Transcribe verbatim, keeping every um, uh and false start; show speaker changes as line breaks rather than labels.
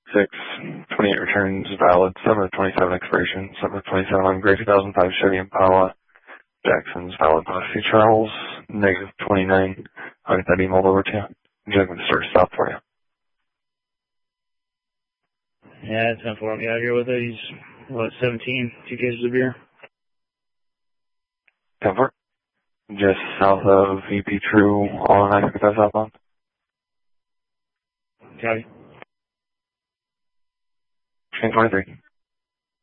six, twenty-eight returns valid, seven of twenty-seven expiration, seven of twenty-seven on gray two thousand five Chevy Impala. Jackson's valid policy. Charles, negative twenty-nine. I'll get that emailed over to you. Would you like me to start stop for you?
Yeah, it's ten four. I'll get out here with it. He's, what, seventeen? Two cases of beer.
ten four. Just south of V P True on I fifty-five southbound.
Copy.
Train twenty-three.